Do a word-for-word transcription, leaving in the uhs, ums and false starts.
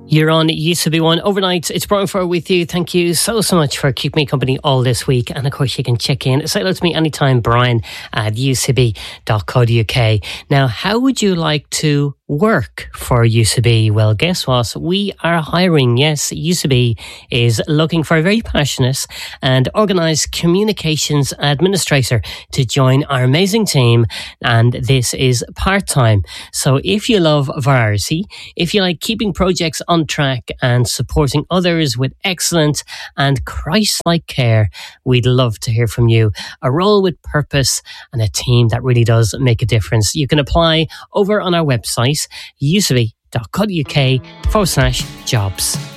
You're on U C B One Overnight. It's Brian Furr with you. Thank you so, so much for keeping me company all this week. And of course, you can check in. Say hello to me anytime, Brian at u c b dot co dot u k. Now, how would you like to work for U C B? Well, guess what? We are hiring. Yes, U C B is looking for a very passionate and organised communications administrator to join our amazing team. And this is part-time. So if you love variety, if you like keeping projects on track and supporting others with excellent and Christ-like care, we'd love to hear from you. A role with purpose and a team that really does make a difference. You can apply over on our website, u c b dot co dot u k forward slash jobs.